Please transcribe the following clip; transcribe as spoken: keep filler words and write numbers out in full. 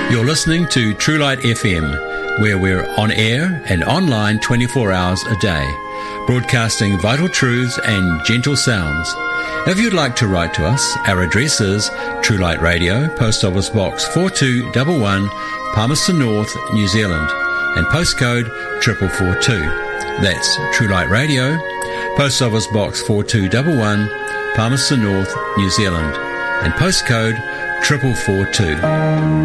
You're listening to True Light F M, where we're on air and online twenty-four hours a day, broadcasting vital truths and gentle sounds. If you'd like to write to us, our address is True Light Radio, Post Office Box four two one one, Palmerston North, New Zealand, and postcode four four four two. That's True Light Radio, Post Office Box four two one one, Palmerston North, New Zealand, and postcode four four four two.